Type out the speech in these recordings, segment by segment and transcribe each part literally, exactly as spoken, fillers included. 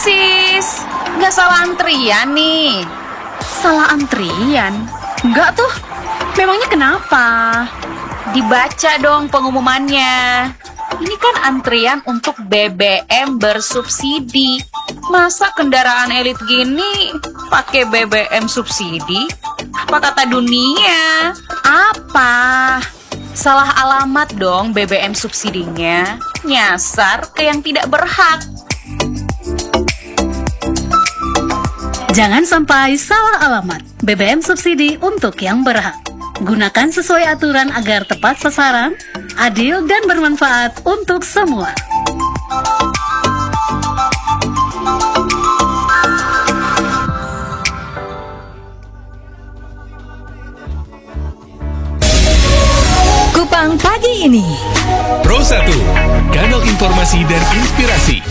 sis, nggak salah antrian nih. Salah antrian? Enggak tuh. Memangnya kenapa? Dibaca dong pengumumannya. Ini kan antrian untuk B B M bersubsidi. Masa kendaraan elit gini pakai B B M subsidi? Apa kata dunia? Apa? Salah alamat dong B B M subsidinya. Nyasar ke yang tidak berhak. Jangan sampai salah alamat. B B M subsidi untuk yang berhak. Gunakan sesuai aturan agar tepat sasaran, adil dan bermanfaat untuk semua. Kupang pagi ini. Pro satu, kanal informasi dan inspirasi.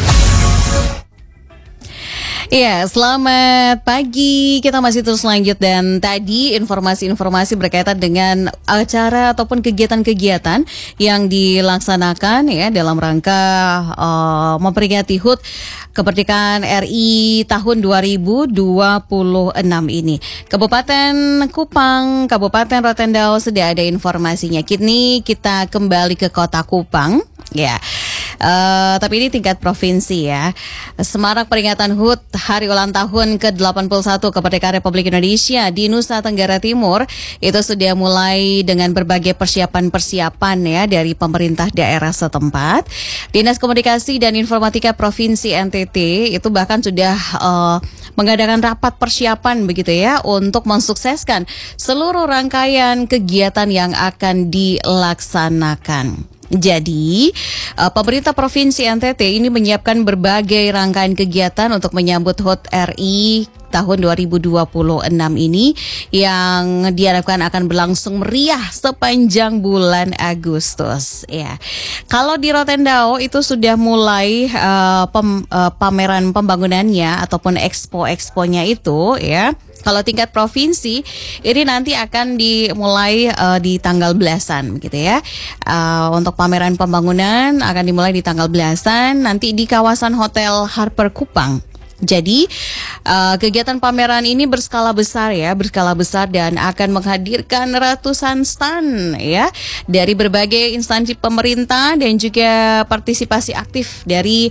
Ya, selamat pagi. Kita masih terus lanjut dan tadi informasi-informasi berkaitan dengan acara ataupun kegiatan-kegiatan yang dilaksanakan ya dalam rangka uh, memperingati H U T Kemerdekaan R I tahun dua ribu dua puluh enam ini. Kabupaten Kupang, Kabupaten Rotendao sudah ada informasinya. Kini kita kembali ke Kota Kupang, ya. Uh, tapi ini tingkat provinsi ya. Semarak peringatan H U T Hari Ulang Tahun ke delapan puluh satu Kemerdekaan Republik Indonesia di Nusa Tenggara Timur itu sudah mulai dengan berbagai persiapan-persiapan ya dari pemerintah daerah setempat. Dinas Komunikasi dan Informatika Provinsi N T T itu bahkan sudah uh, mengadakan rapat persiapan begitu ya untuk mensukseskan seluruh rangkaian kegiatan yang akan dilaksanakan. Jadi, uh, pemerintah Provinsi N T T ini menyiapkan berbagai rangkaian kegiatan untuk menyambut H U T R I tahun dua ribu dua puluh enam ini yang diharapkan akan berlangsung meriah sepanjang bulan Agustus. Ya, kalau di Rotendao itu sudah mulai uh, pem, uh, pameran pembangunannya ataupun expo-exponya itu ya. Kalau tingkat provinsi ini nanti akan dimulai uh, di tanggal belasan gitu ya. Uh, untuk pameran pembangunan akan dimulai di tanggal belasan nanti di kawasan Hotel Harper Kupang. Jadi uh, kegiatan pameran ini berskala besar ya, berskala besar dan akan menghadirkan ratusan stand ya dari berbagai instansi pemerintah dan juga partisipasi aktif dari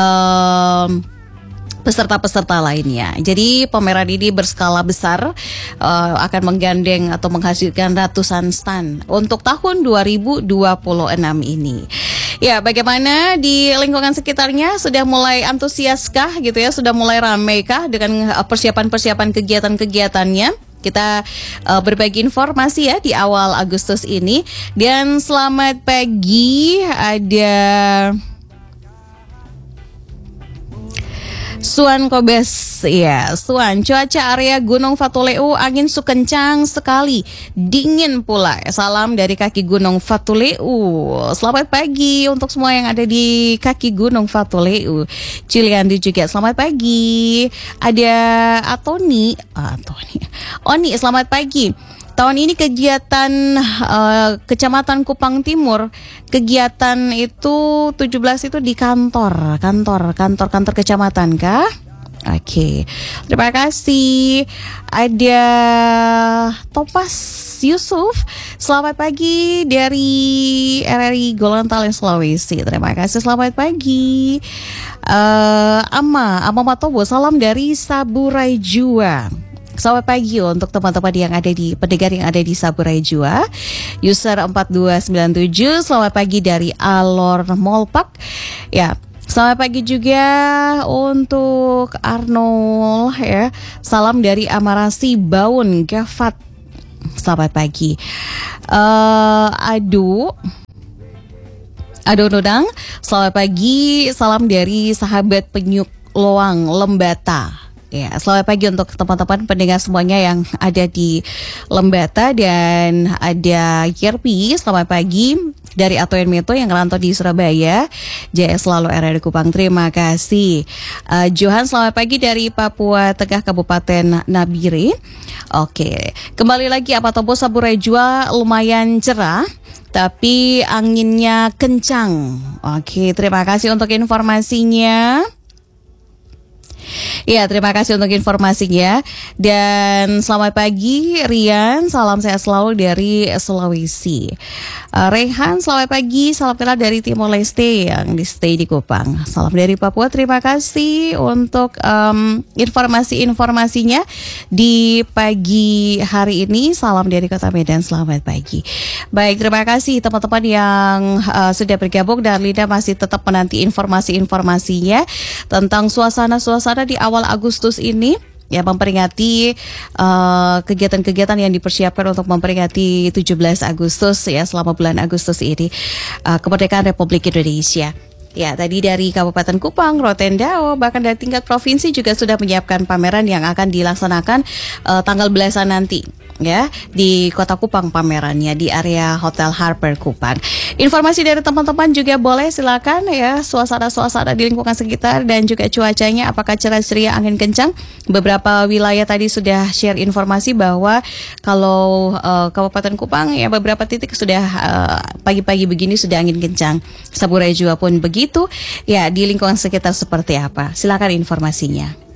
um, peserta-peserta lainnya. Jadi pameran ini berskala besar uh, akan menggandeng atau menghasilkan ratusan stand untuk tahun dua ribu dua puluh enam ini. Ya, bagaimana di lingkungan sekitarnya sudah mulai antusiaskah gitu ya, sudah mulai ramai kah dengan persiapan-persiapan kegiatan-kegiatannya? Kita uh, berbagi informasi ya di awal Agustus ini. Dan selamat pagi, ada Suan Kobes, ya Suan, cuaca area Gunung Fatuleu angin sukencang sekali, dingin pula. Salam dari kaki Gunung Fatuleu. Selamat pagi untuk semua yang ada di kaki Gunung Fatuleu. Ciliandi juga selamat pagi. Ada Atoni, Atoni, Oni selamat pagi. Tahun ini kegiatan uh, Kecamatan Kupang Timur, kegiatan itu tujuh belas itu di kantor, kantor, kantor, kantor kecamatan kah? Oke, okay. Terima kasih. Ada Topas Yusuf, selamat pagi dari R R I Gorontalo Sulawesi. Terima kasih, selamat pagi. Uh, Ama, Ama Matobo, salam dari Saburai Jua. Selamat pagi untuk teman-teman yang ada di pendengar yang ada di Saburai Jua. User empat dua sembilan tujuh, selamat pagi dari Alor Molpak. Ya, selamat pagi juga untuk Arnold ya. Salam dari Amarasi Baun Gafat. Selamat pagi. Uh, Adu Adu Nudang, selamat pagi. Salam dari sahabat Penyuk Loang Lembata. Ya, selamat pagi untuk teman-teman pendengar semuanya yang ada di Lembata dan ada Yerpi. Selamat pagi dari Atoyen Meto yang ngerantau di Surabaya. Jaya selalu R R I Kupang. Terima kasih. Uh, Johan, selamat pagi dari Papua Tengah Kabupaten Nabire. Oke, kembali lagi apa Tobo Saburai Jua lumayan cerah, tapi anginnya kencang. Oke, terima kasih untuk informasinya. Ya, terima kasih untuk informasinya. Dan selamat pagi Rian, salam sehat selalu dari Sulawesi. uh, Rehan, selamat pagi, salam kenal dari Timor Leste yang di stay di Kupang. Salam dari Papua, terima kasih untuk um, informasi-informasinya di pagi hari ini. Salam dari Kota Medan, selamat pagi. Baik, terima kasih teman-teman yang uh, sudah bergabung, dan Linda masih tetap menanti informasi-informasinya tentang suasana-suasana di awal Agustus ini, ya, memperingati uh, kegiatan-kegiatan yang dipersiapkan untuk memperingati tujuh belas Agustus, ya, selama bulan Agustus ini, uh, kemerdekaan Republik Indonesia. Ya, tadi dari Kabupaten Kupang, Rotendao, bahkan dari tingkat provinsi juga sudah menyiapkan pameran yang akan dilaksanakan uh, tanggal belasan nanti, ya, di Kota Kupang pamerannya di area Hotel Harper Kupang. Informasi dari teman-teman juga boleh silakan, ya, suasana-suasana di lingkungan sekitar dan juga cuacanya apakah cerah ceria, angin kencang. Beberapa wilayah tadi sudah share informasi bahwa kalau uh, Kabupaten Kupang, ya, beberapa titik sudah uh, pagi-pagi begini sudah angin kencang. Saburai juga pun begitu. Ya, di lingkungan sekitar seperti apa? Silakan informasinya.